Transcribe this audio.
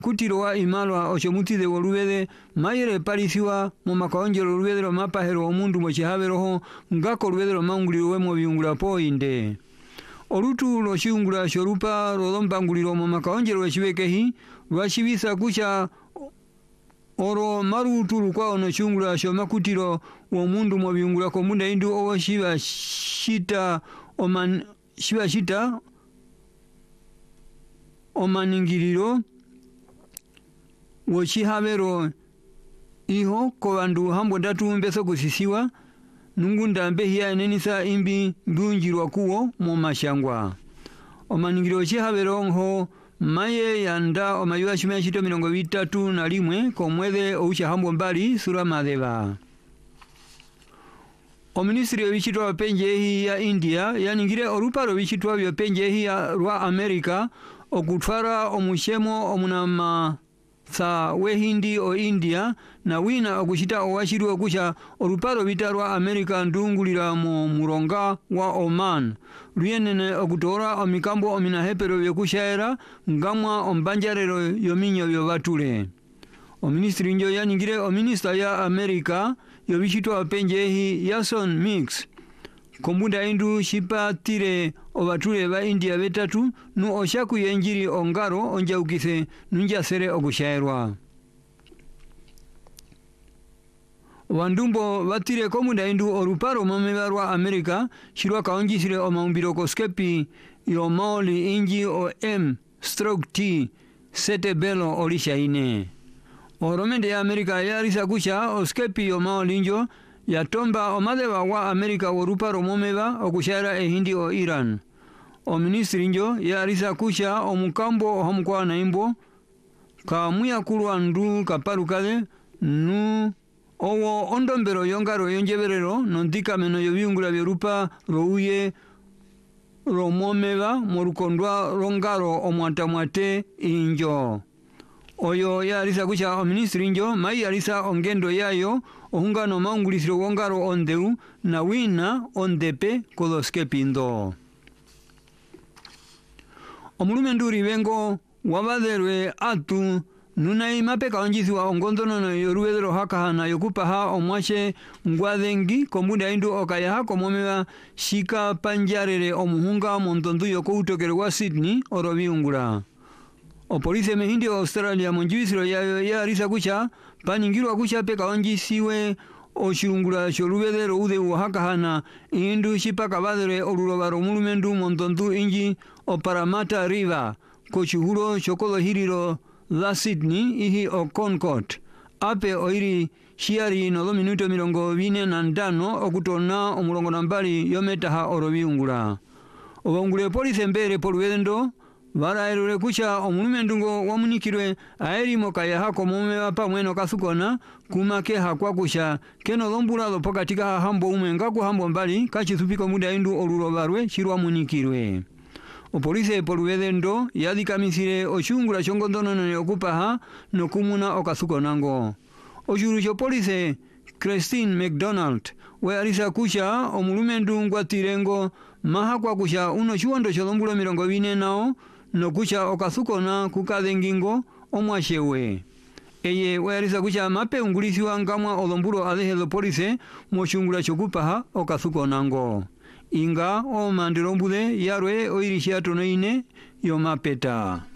kutirowa imalwa ochomutide wolubede mayere palisiwa mu makaonjelo olubede lo mapahero omundu mwechihaberoho ngako olubede lo maunguliro mu biungula poinde olutu lo chiungula shorupa lodombanguliro mu makaonjelo wechibekehi lwachibisa kucha oro marutu lukwa ono chiungula shomakutiro womundu mu biungula komunda indu owo shiba shita omaningiriro wochihabero iho ko bandu hambo ndatu mbeso kusisiwa nungunda mbehia nenisa imbi ndunjirwa kuwo mu mashangwa omaningiriro chihabero nho maye yanda omayuwa chimea chito 31 ko mwede oucha hambo mbali sura madeba o ministri obichitwa wapenjehi ya India yaningire oruparo bichitwa byopenjehi ya rwa Amerika okutwara omushemo omunama sa wehindi o India na wina okuchita owashiru okusha oruparo bitarwa Amerika ndungulira mu muronga wa Oman ruyenene okutora omikambo ominahepero byokushaera ngamwa ombanjarero yominyo byobatule o ministri njo yaningire o minister ya Amerika yobichitwa wapenjehi Yason Mix kombunda indu shipa tire obatule ba India betatu nu oshaku yenjiri ongaro onjaukise nunja sere okushairwa wandumbo batire kombunda indu oruparo mamebarwa Amerika shirwa kaonjisire o maumbiro koskepi yo maoli inji o M/T sete belo olishaine oromende ya Amerika ya risa kusha oskepi yo maolinjo ya tomba omadeba wa Amerika worupa romomeba okushaira hindi o Iran o ministri njo ya risa kusha omukambo homukwa na imbo ka muya kulwa ndu kaparukale nu owo ondombero yongaro yonjeberero nondika meno yobiungula byorupa rouye romomeba morukondwa rongaro omwatamwate injo oyo ya risa kucha o ministri njo mai arisa ongendo yayo ohungano maungulisiro wongaro ondeu na wina ondepe koloskepindo omulume nduri bengo wabaderwe atu nunai mapeka onjisiwa ongondono yoruedero hakahana yokupaha omwache ngwadengi kombunda indu okayaha komomeba shika panjarere omuhunga montondu yokoutokere wa Sydney orobiungula o polisi mehindi Australia monjuisiro ya risa kucha paningirwa kucha peka onjisiwe o shungula sholubedero ude uhakahana indu shipaka badere olulobaro mulumendu montondu inji o Parramatta River kochuhuro chokolo hiriro la Sydney ihi o Concord ape oiri shiari no minuto 45 okutona omulongo nambali yometaha orobiungula obongule polisi mbere polwendo Varaerure kucha omulumendungo wamunikirwe aerimo kayaha komomeba pamweno kasukona kumake hakwa kusha keno lombulalo pokatika hambo umenga ku hambo mbali kachisupiko muda indu olurobarwe shirwa munikirwe o polisi polwedendo yadikamisire oshungula chongondono yokupaha nokumuna okasukonango oshuru cho polisi Christine McDonald we alisa kusha omulumendungo atirengo maha kwa kusha uno chiwondo cholombulo 40 nao nokucha okasukona kukadengingo omwashewe eye wearisa kucha mape ungulisiwa ngamwa olomburo alehelo polise moshungula chokupaha okasukonango inga o mandirombude yarwe oirishia tonoine yomapeta